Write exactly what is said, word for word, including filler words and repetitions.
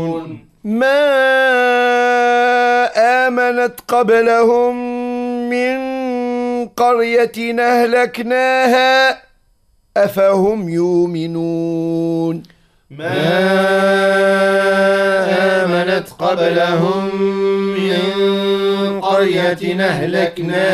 ما آمنت قبلهم من قرية أهلكناها أفهم يؤمنون ما آمنت قبلهم من قرية أهلكناها